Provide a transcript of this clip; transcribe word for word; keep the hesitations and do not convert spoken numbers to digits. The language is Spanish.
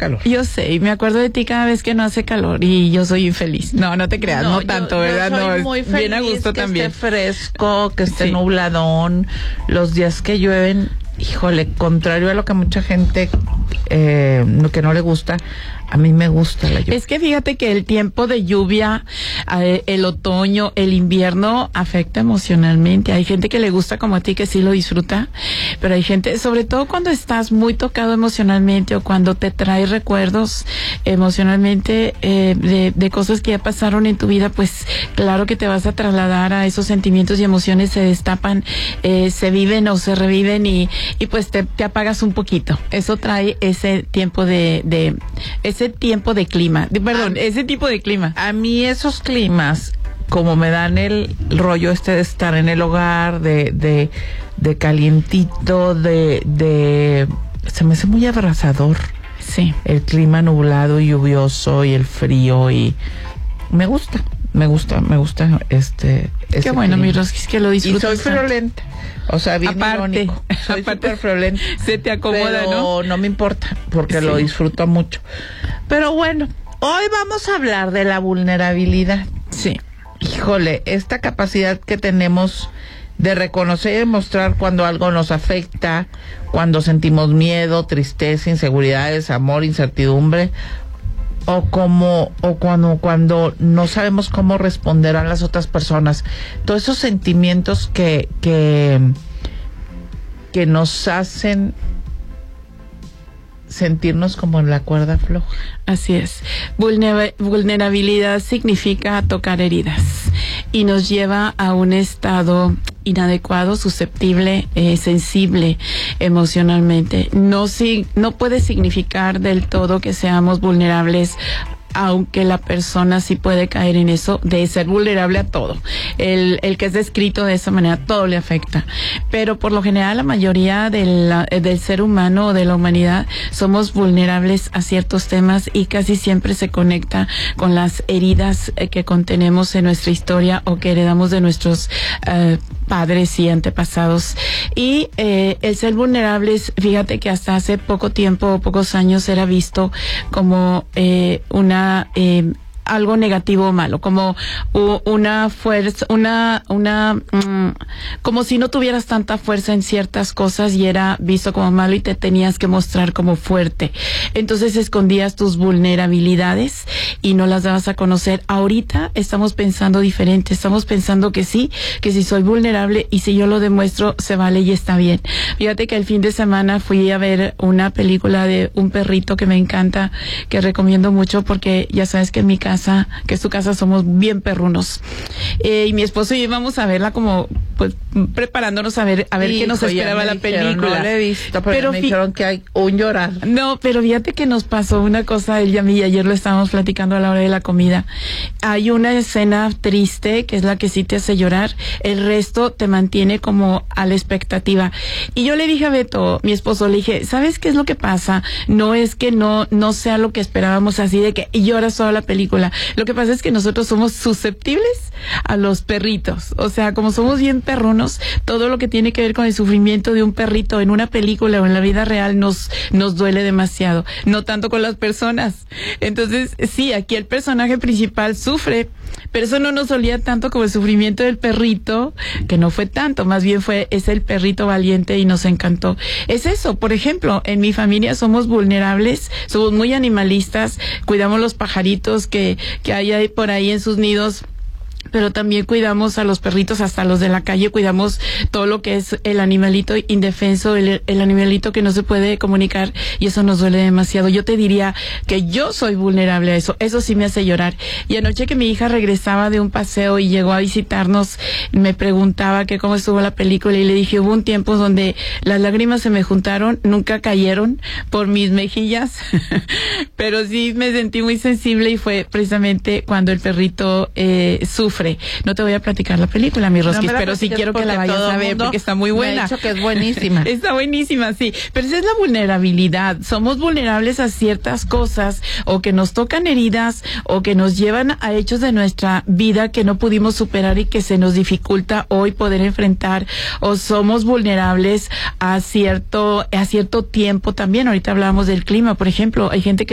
calor. Yo sé, y me acuerdo de ti cada vez que no hace calor y yo soy infeliz. No, no te creas, no, no yo, tanto, ¿verdad? Yo soy no, muy feliz, bien a gusto que también. esté fresco, que esté sí. nubladón. Los días que llueven, híjole, contrario a lo que mucha gente eh, que no le gusta, a mí me gusta la lluvia. Es que fíjate que el tiempo de lluvia, eh, el otoño, el invierno afecta emocionalmente. Hay gente que le gusta como a ti, que sí lo disfruta, pero hay gente, sobre todo cuando estás muy tocado emocionalmente o cuando te trae recuerdos emocionalmente eh, de, de cosas que ya pasaron en tu vida, pues claro que te vas a trasladar a esos sentimientos y emociones, se destapan, eh, se viven o se reviven y, y pues te, te apagas un poquito. Eso trae ese tiempo de, de ese tiempo de clima, de, perdón, a, ese tipo de clima. A mí esos climas, como me dan el rollo este de estar en el hogar, de, de, de calientito, de, de, se me hace muy abrasador. Sí. El clima nublado y lluvioso y el frío y me gusta, me gusta, me gusta este. Qué bueno, clima. Mi Rosquis, que lo disfrutas. Y soy friolenta. O sea, bien aparte, irónico. Soy súper friolenta. Se te acomoda, pero ¿no? no me importa, porque sí. Lo disfruto mucho. Pero bueno, hoy vamos a hablar de la vulnerabilidad. Sí. Híjole, esta capacidad que tenemos de reconocer y demostrar cuando algo nos afecta, cuando sentimos miedo, tristeza, inseguridad, desamor, incertidumbre, o como o cuando cuando no sabemos cómo responder a las otras personas, todos esos sentimientos que que que nos hacen sentirnos como en la cuerda floja. Así es. Vulner- vulnerabilidad significa tocar heridas y nos lleva a un estado inadecuado, susceptible, eh, sensible emocionalmente. No, si, no puede significar del todo que seamos vulnerables, aunque la persona sí puede caer en eso de ser vulnerable a todo. El, el que es descrito de esa manera, todo le afecta. Pero por lo general, la mayoría de la, del ser humano o de la humanidad somos vulnerables a ciertos temas y casi siempre se conecta con las heridas que contenemos en nuestra historia o que heredamos de nuestros uh, padres y antepasados. Y eh, el ser vulnerables, fíjate que hasta hace poco tiempo, pocos años, era visto como eh, una Eh, algo negativo o malo, como uh, una fuerza, una, una, um, como si no tuvieras tanta fuerza en ciertas cosas y era visto como malo y te tenías que mostrar como fuerte. Entonces escondías tus vulnerabilidades y no las dabas a conocer. Ahorita estamos pensando diferente, estamos pensando que sí, que si soy vulnerable y si yo lo demuestro, se vale y está bien. Fíjate que el fin de semana fui a ver una película de un perrito que me encanta, que recomiendo mucho porque ya sabes que en mi casa Casa, que es tu casa, somos bien perrunos. Eh, y mi esposo y yo íbamos a verla como, pues, preparándonos a ver, a ver Hijo, qué nos esperaba la dijeron, película. No la he visto, pero, pero me fi- dijeron que hay un llorar. No, pero fíjate que nos pasó una cosa, él y a mí, y ayer lo estábamos platicando a la hora de la comida. Hay una escena triste, que es la que sí te hace llorar, el resto te mantiene como a la expectativa. Y yo le dije a Beto, mi esposo, le dije, ¿sabes qué es lo que pasa? No es que no, no sea lo que esperábamos así de que lloras toda la película. Lo que pasa es que nosotros somos susceptibles a los perritos. O sea, como somos bien perrunos, todo lo que tiene que ver con el sufrimiento de un perrito en una película o en la vida real nos, nos duele demasiado. No tanto con las personas. Entonces, sí, aquí el personaje principal sufre, pero eso no nos dolía tanto como el sufrimiento del perrito, que no fue tanto, más bien fue, es el perrito valiente y nos encantó. Es eso, por ejemplo, en mi familia somos vulnerables, somos muy animalistas, cuidamos los pajaritos que, que hay ahí por ahí en sus nidos, pero también cuidamos a los perritos, hasta los de la calle, cuidamos todo lo que es el animalito indefenso, el, el animalito que no se puede comunicar, y eso nos duele demasiado. Yo te diría que yo soy vulnerable a eso, eso sí me hace llorar. Y anoche que mi hija regresaba de un paseo y llegó a visitarnos, me preguntaba que cómo estuvo la película, y le dije, hubo un tiempo donde las lágrimas se me juntaron, nunca cayeron por mis mejillas, pero sí me sentí muy sensible, y fue precisamente cuando el perrito eh, sufre. No te voy a platicar la película, mi Rosquis, no pero sí quiero que la vayas a ver porque está muy buena. Me ha dicho que es buenísima. Está buenísima, sí. Pero esa es la vulnerabilidad. Somos vulnerables a ciertas cosas, o que nos tocan heridas, o que nos llevan a hechos de nuestra vida que no pudimos superar y que se nos dificulta hoy poder enfrentar, o somos vulnerables a cierto, a cierto tiempo también. Ahorita hablábamos del clima, por ejemplo. Hay gente que